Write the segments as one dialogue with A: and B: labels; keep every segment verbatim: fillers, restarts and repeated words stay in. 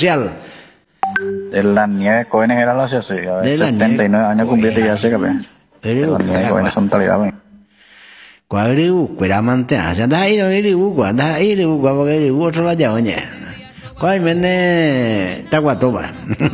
A: social.
B: De la nieve, cohenes era la C C, a setenta y nueve años cumpliste ya se cabe. De la nieve, cohenes son talidad.
A: Qua riu, quella mantea, se dai no riu, qua dai riu, qua porque riu otro la llave ñe. Qua mene ta guatoba.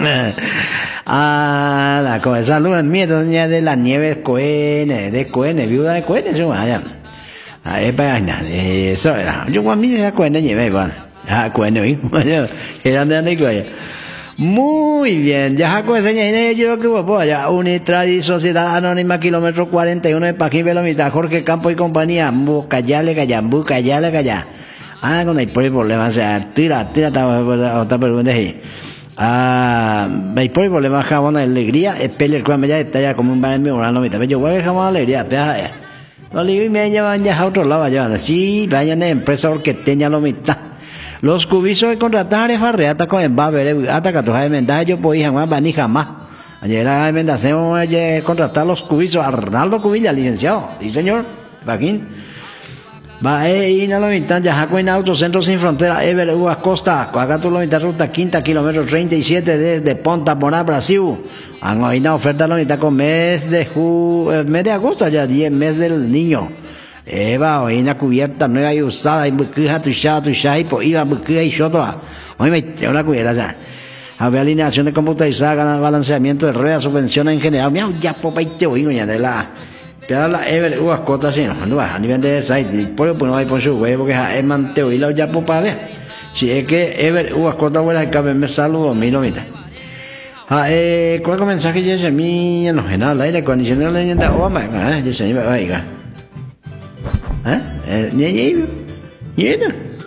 A: Ah, la cosa lo en miedo de la nieve cohenes, de cohenes, viuda de cohenes, yo allá. Ah, es para nada, eso era. Yo cuando me era cohenes nieve, bueno. Ah, cohenes, era de anicoya. Muy bien, ya jaco enseñé yo que vos ya Unitradi Sociedad Anónima kilómetro cuarenta y uno de Paquín Velomita, Jorge Campo y compañía, Bucayale Calla, Bucayale Calla. Ah, con el problema, o sea, tira, tira otra pregunta ahí. Ah, el problema jamón alegría, espele el cual me ya detalla como un bar mío, no me tape yo voy jamón alegría, peja. Los libros me llevan ya a otro lado, ya, sí, vayan a empresa orqueteña lo mitad. Los cubisos de contratar es farreata con el babere, hasta que tu jaime da yo pues jamás va ni jamás. Ayer la jaime da se contratar los cubisos, Arnaldo Cubilla, licenciado, sí señor, Paquín. Va eh y na lo mitad ya jaco en Autocentro Sin Frontera, Ever Uvas Costa, acá tú lo mitad ruta quinta, kilómetro treinta y siete desde Ponta Morá, Brasil. Han oído oferta lo mitad con mes de ju, mes de agosto ya, diez mes del niño. Eva, hoy una cubierta nueva y usada, y buquija, tu ya, tu ya, y pues iba buquija y yo toda. Hoy me tengo una cubierta ya. Había alineación de computarizada, balanceamiento de ruedas, subvenciones en general. Mira, ya popa y te oigo ya de la. Pero la Ever, uvas cotas, sí, no va, a nivel de site, por eso no hay por su huevo, porque es manteo y la ya popa, ver. Si es que Ever, uvas cotas, buenas, que me saludo, mi lomita. Ah, eh, ¿cuál es el mensaje que dice mi en los general, aire acondicionado, leyenda, oh, my God, eh, dice, va, va, ¿eh? Eh, ¿Ni ni ni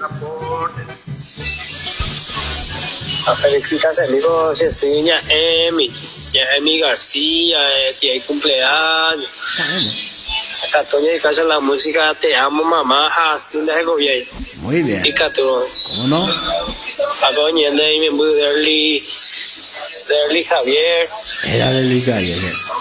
C: Felicitas amigo Yesenia Emi, ya Emi García, que hay cumpleaños. Acá Toña y casa la música Te amo mamá, así de gobierno.
A: Muy bien.
C: Y Cato.
A: ¿Cómo no?
C: A Toña de mi muy de Early, de Early Javier.
A: Era de Early Javier.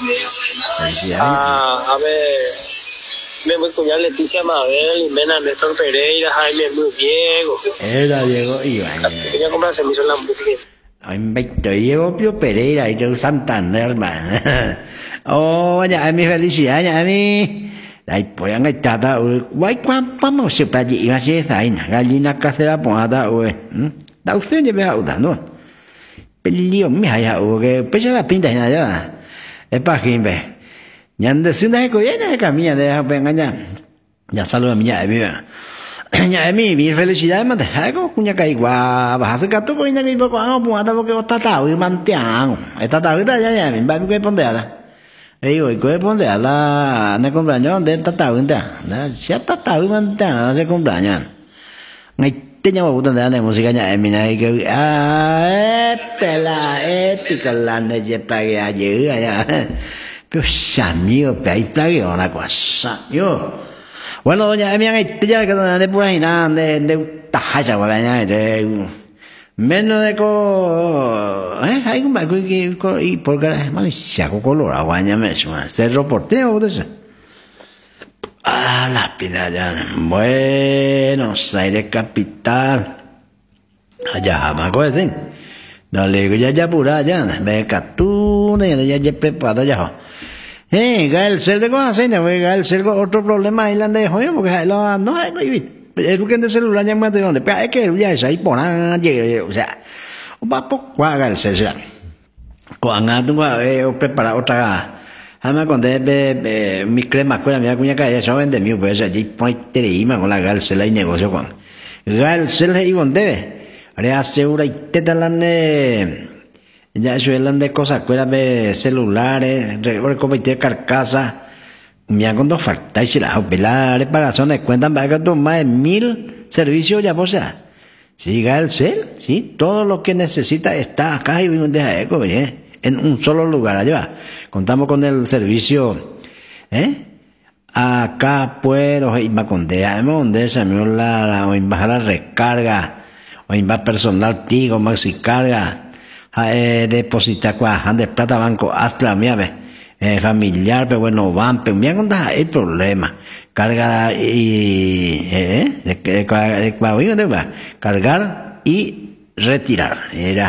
C: Ah, a ver. Me voy con Leticia Mabel, Jimena, Néstor Pereira, Jaime muy Diego.
A: Era Diego Iván.
C: Quería comprarse mi la música.
A: Ay, me Diego Pio Pereira y de Santander, man. Oh, ya a mi felicidad, ya a mi. Ay, pues han estado, guay, vamos, se para allí, iba a ser esa, gallina casera, ponada, güey. Da usted ya me ha gustado, ¿no? Pelío, mi haya, güey, pues ya la pinta y nada, es para quien ve. Nhận được xứng đáng của ấy này cả mình này bên anh nha, nhà sau lưng mình nhà em nhà em mi felicidad mà thấy có cũng nhà cái quả và sự cắt tốt nhà cái bao quang không mua tao cái tao tao cái man tiang, cái tao tao cái ta nhà mình bán cái vấn đề là, ấy rồi cái vấn đề là này cũng là nhớ đến tao tao cái ta, đó sẽ tao tao cái man tiang nó sẽ cũng là nha, ngày tên nhau một tuần này một sự cái nhà em mình này cái à, pela, etica này chỉ phải cái giữ à. Pero Samio, hay plagio una cosa. Yo. Bueno, doña Emian, ya que de pura y nada, de, de tajacha, guadaña, de menos de co. Eh, hay un barco y por qué malicia, con color, aguaña, me suena. Cerro porteo, o eso. Ah, la pina ya. Buenos Aires capital. Allá, me acuerdo. No le digo ya ya pura ya, me catú, ya ya ya preparado ya. Eh, Gael Selve con hacienda, porque Gael Selve otro problema ahí la de joyo, porque lo no hay no hay. El que de celular ya más de donde, pero es que ya es ahí por ahí, o sea, va poco qua Gael Selve. Cuando tú vas preparar otra Además, cuando es mi crema, cuela, mira, cuña calle, eso vende mío, pues allí pone terima con la Galcela y negocio con Galcela y con debe. Ahora asegura y te dan ya eso es de cosas, cuela de celulares, recomité carcasa, mira cuando falta y se la pelar, pagazones, cuentan para que tú más de mil servicios ya, pues ya. Sí, Galcel, sí, todo lo que necesita está acá y deja eco, ¿eh? En un solo lugar allá. Contamos con el servicio, ¿eh? Acá puedo ir a condea, donde se me la o bajar la recarga, o va personal tigo, maxi carga, eh, depositar cuajan de plata banco hasta mía, eh, familiar, pero bueno, van, pero mira cuando hay problema, carga y, eh, de, de, de, de, de, cargar y retirar. Era